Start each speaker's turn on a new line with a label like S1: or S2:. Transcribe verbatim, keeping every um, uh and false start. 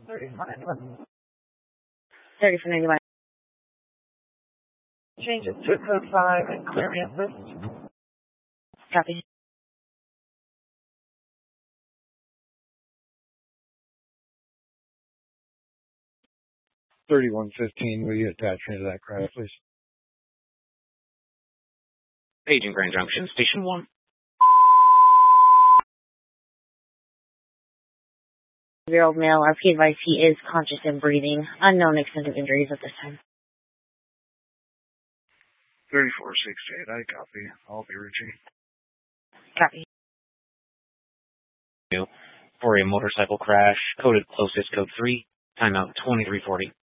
S1: thirty for ninety-one.
S2: thirty for ninety-one.
S1: Change it to code five and clear me up list.
S2: Copy.
S3: thirty-one fifteen, will you attach me to that credit, please?
S4: Agent Grand Junction, Station one.
S2: Year-old male, R P advice he is conscious and breathing. Unknown extent of injuries at this time.
S3: thirty-four sixty-eight, I copy. I'll be reaching.
S2: Copy.
S4: For a motorcycle crash, coded closest code three, timeout twenty-three forty.